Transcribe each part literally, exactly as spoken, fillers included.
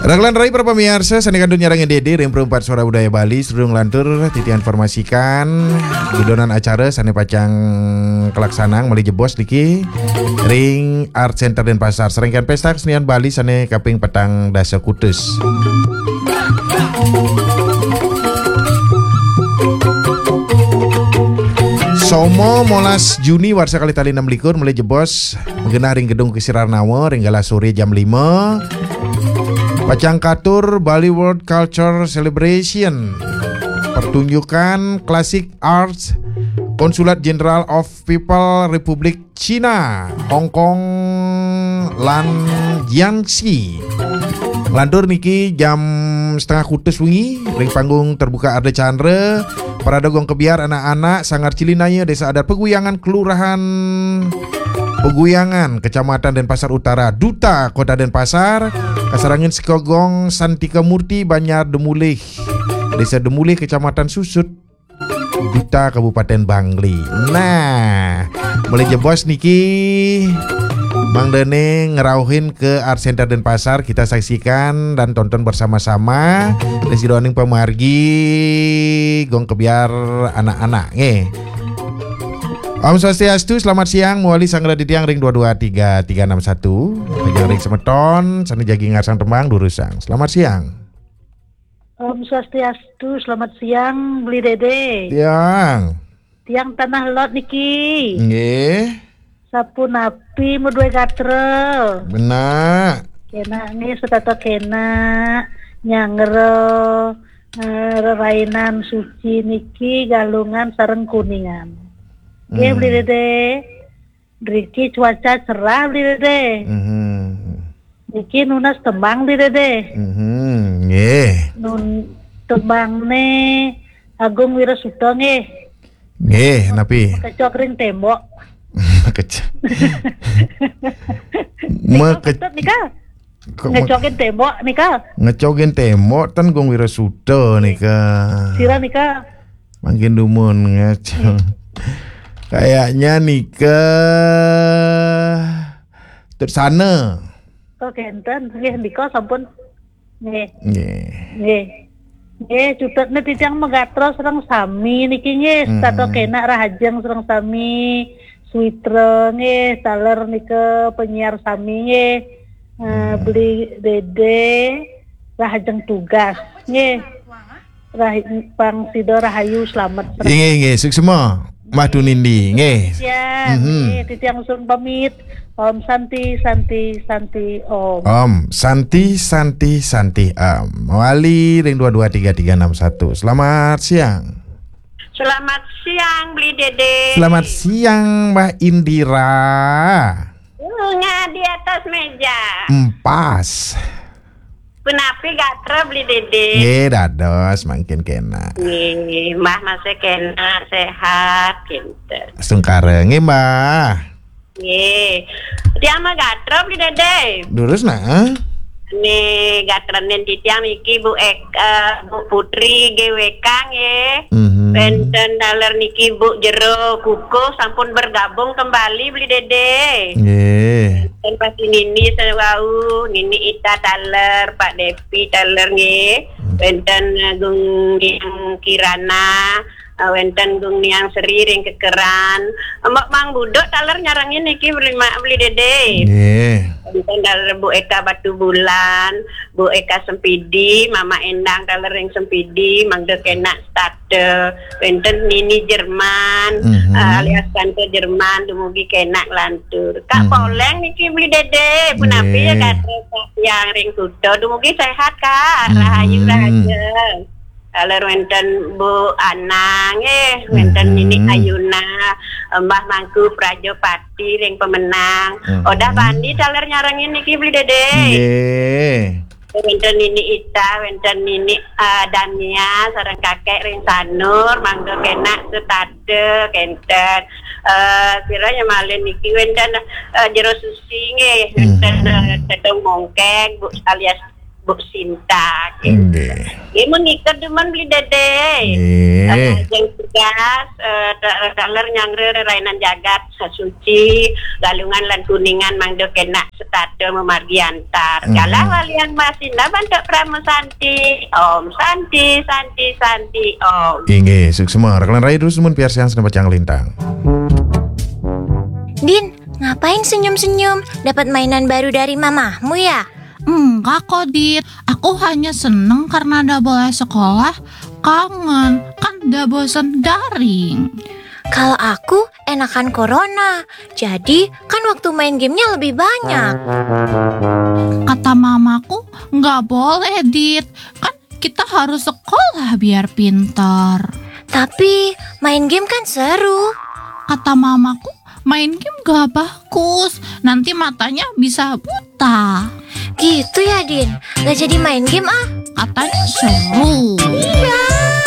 Raglan Rai para pemirsa, sanikan dunia rangi dede, ring perempat suara budaya Bali, sedung lantur, titi informasikan, gudonan acara, sani pacang kelaksanang, meli jebos diki, ring Art Center Denpasar, serangkaian pesta kesenian Bali, sani kaping petang dasa kutus. Somo molas Juni warsa kali tali enam likur mulai jebos mengenah ring gedung Kesirar Nawa ring gala sore jam lima. Pacang katur Bali World Culture Celebration, pertunjukan klasik arts Konsulat Jenderal of People Republik Cina Hong Kong lan Jiangxi. Lantur niki jam setengah kutus wingi ring panggung terbuka Arde Chandra para dagong kebiar anak-anak Sanggar Cilinaya Desa Adat Peguyangan Kelurahan Peguyangan Kecamatan Denpasar Utara Duta Kota Denpasar Kasarangin Sekogong Santika Murti Banyar Demulih Desa Demulih Kecamatan Susut Duta Kabupaten Bangli. Nah mulai jebos niki Mang Dene ngerauhin ke Art Center Denpasar, kita saksikan dan tonton bersama-sama. Resi doaning pemargi gong kebiar anak-anak nge. Om Swastiastu, selamat siang. Muali Sanggra di tiang ring dua dua tiga tiga enam satu. Pajang ring semeton, sani jagi ngarsang tembang durusang. Selamat siang. Om Swastiastu, selamat siang. Beli dede. Tiang. Tiang tanah lot niki. Nge. Sapu napi mudue gatre. Benar. Kena nih setata kena nyangero uh, rerainan suci niki galungan sareng kuningan. Oke hmm. Beli dede. Driki cuaca cerah beli dede. Mm-hmm. Niki nunas tembang beli dede. Mm-hmm. Yeah. Nun tembang nih Agung Wirasuta nge. Nge, napi. Kecok ring tembok. Makecak. Makecak nika. Ngecokin tembok nika. Ngecokin tembok tan Gong Wirasuta nika. Sira nika. Makin dumun ngecok. Kayaknya nika tersana. Kok kenten nggih nika sampun nggih. Nggih. Nggih. Nggih cututna titiang megatro sareng sami niki nggih tato kena rahajeng sareng sami. Switra nggih, taler nika penyiar sami nggih, uh, beli dede, rahajeng tugas nggih, rah pang sido rahayu selamat. Nggih nggih, suksema, madu nindi nggih. Ya, nggih, titiang sun pamit, Om Santi Santi Santi Om. Om Santi Santi Santi Om. Wali ring dua dua tiga tiga enam satu. Selamat siang. Selamat siang, Beli Dede. Selamat siang, Mbak Indira. Nggak di atas meja. Empas. Kenapa gak Beli Dede? Nggih, dados makin kena. Nggih, Mbah masih kena sehat gitu. Sungkare nggih, Mbah. Nggih. Dia mah gak Beli Dede. Durus nah. Nih gatranen titiang iki Bu Eka, Bu Putri G W K nggih. Mhm. Benten daler niki Bu Jero Kuko sampun bergabung kembali Beli Dede. Nggih. Dan pasti Nini sewau, Nini Ita taler, Pak Depi taler nggih. Benten Gung Niang Kirana, wenten Gung Niang Seri ring kekeran. Mbak Mang Budok taler nyarangin niki beli Beli Dede. Nggih. Benten daler Bu Eka Batu Bulan, Bu Eka Sempidi, Mama Endang taler ring Sempidi, Mangde kena stade. Benten Nini Jerman, mm-hmm. uh, alias Tante Jerman dumugi kena lantur. Kak mm-hmm. Poleng niki Beli Dede, punapi ya kata yang ring kudo dumugi sehat Kak. Rahayu rahayu. Taler wenten Bu Anang eh wenten mm-hmm. Nini Ayuna, Mbah Mangku Prajopati ring pemenang. Mm-hmm. Odah Bandi taler nyarangin niki Beli Dede. Nggih. Wenten Nini Ita, wenten Nini uh, Dania sareng kakek ring Sanur, mangga kena setade kenten. Eh kiranya malin niki wenten uh, Jero Susi nggih, wenten uh, Tetong Mongkeng Bu alias Buk Sinta. Nggih. Dia mengikat demen beli dede. Nggih. Yang tugas, daler nyangre rainan jagat sasuci, galungan lan kuningan mangdo kena setado memargi antar. Hmm. Kalah walian masinda bantuk pramu santi. Om santi, santi, santi, om. Nggih, suksema. Rekalan raya dulu semun biar seang senempat yang lintang. Din, ngapain senyum-senyum? Dapat mainan baru dari mamahmu ya? Enggak kok, Dit. Aku hanya seneng karena udah boleh sekolah. Kangen, kan udah bosan daring. Kalau aku enakan corona, jadi kan waktu main gamenya lebih banyak. Kata mamaku, nggak boleh, Dit. Kan kita harus sekolah biar pintar. Tapi main game kan seru. Kata mamaku, main game gak bagus. Nanti matanya bisa buta. Gitu ya, Din? Gak jadi main game ah? Katanya seru. Iya.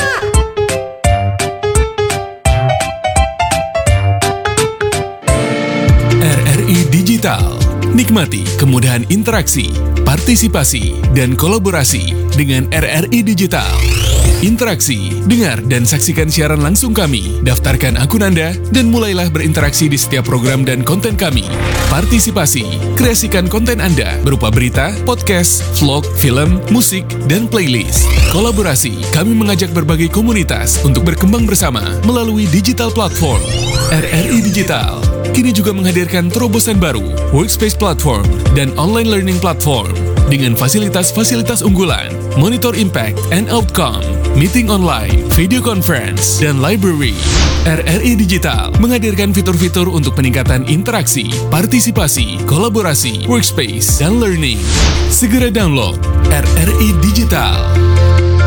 R R I Digital. Nikmati kemudahan interaksi, partisipasi, dan kolaborasi dengan R R I Digital. Interaksi, dengar dan saksikan siaran langsung kami, daftarkan akun Anda, dan mulailah berinteraksi di setiap program dan konten kami. Partisipasi, kreasikan konten Anda berupa berita, podcast, vlog, film, musik, dan playlist. Kolaborasi, kami mengajak berbagai komunitas untuk berkembang bersama melalui digital platform. R R I Digital kini juga menghadirkan terobosan baru, workspace platform, dan online learning platform dengan fasilitas-fasilitas unggulan, monitor impact and outcome, meeting online, video conference, dan library. R R I Digital menghadirkan fitur-fitur untuk peningkatan interaksi, partisipasi, kolaborasi, workspace, dan learning. Segera download R R I Digital.